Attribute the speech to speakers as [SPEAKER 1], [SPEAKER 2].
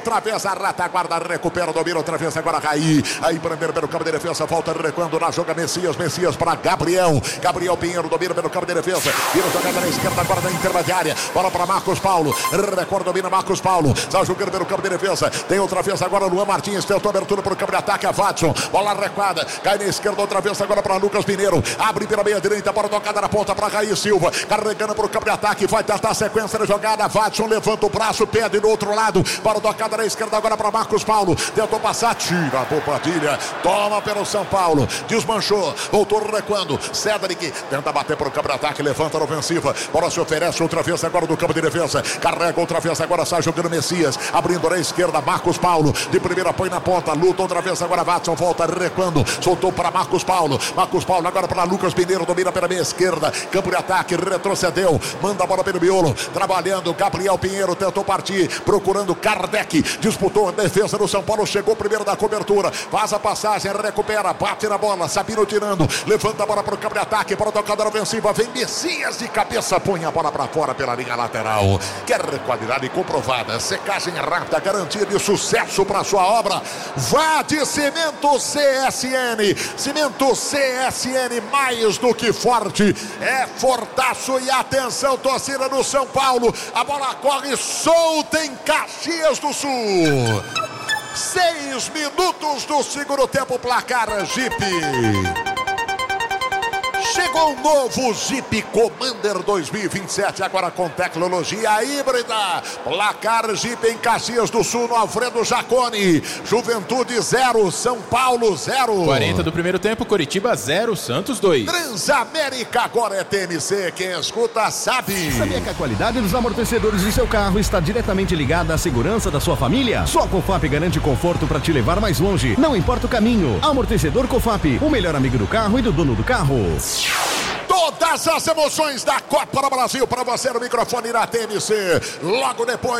[SPEAKER 1] Travessa a retaguarda, recupera, domina outra vez, agora Raí. Aí primeiro pelo campo de defesa, volta recuando na joga Messias para Gabriel. Gabriel Pinheiro domina pelo campo de defesa. Vira jogada na esquerda, agora na intermediária. Bola para Marcos Paulo. Recorda, domina Marcos Paulo. Está jogando pelo campo de defesa. Tem outra vez agora Luan Martins. Tentou abertura para o campo de ataque, a Watson. Bola recuada. Cai na esquerda outra vez agora para Lucas Pinheiro. Abre pela meia direita, bola tocada na ponta para Raí Silva. Carregando para o campo de ataque. Vai tentar a sequência da jogada. Watson levanta o braço, pede do outro lado. Bola tocada na esquerda agora para Marcos Paulo, tentou passar, tira a Popadilha, toma pelo São Paulo, desmanchou, voltou recuando, Cédric tenta bater para o campo de ataque, levanta na ofensiva, bola se oferece outra vez agora do campo de defesa, carrega outra vez agora, sai jogando Messias, abrindo na esquerda, Marcos Paulo, de primeira põe na ponta, luta outra vez agora, Watson volta recuando, soltou para Marcos Paulo agora para Lucas Pinheiro, domina pela meia esquerda, campo de ataque, retrocedeu, manda a bola pelo miolo, trabalhando, Gabriel Pinheiro tentou partir, procurando Kardec, disputou a defesa do São Paulo, chegou primeiro da cobertura, faz a passagem, recupera, bate na bola, Sabino tirando, levanta a bola para o campo de ataque, para o tocador ofensiva, vem Messias de cabeça, põe a bola para fora pela linha lateral, quer qualidade comprovada, secagem rápida, garantia de sucesso para sua obra, vá de Cimento CSN, Cimento CSN, mais do que forte, é fortaço. E atenção, torcida do São Paulo, a bola corre solta em Caxias do Sul. 6 minutos do segundo tempo, placar Jeep. Chegou o novo Jeep Commander 2027, agora com tecnologia híbrida. Placar Jeep em Caxias do Sul, no Alfredo Jaconi. Juventude 0, São Paulo 0.
[SPEAKER 2] 40 do primeiro tempo, Coritiba 0, Santos 2.
[SPEAKER 1] Transamérica agora é TMC, quem escuta sabe.
[SPEAKER 3] Sabia que a qualidade dos amortecedores de seu carro está diretamente ligada à segurança da sua família? Só a Cofap garante conforto para te levar mais longe, não importa o caminho. Amortecedor Cofap, o melhor amigo do carro e do dono do carro.
[SPEAKER 1] Todas as emoções da Copa do Brasil para você no microfone da TMC. Logo depois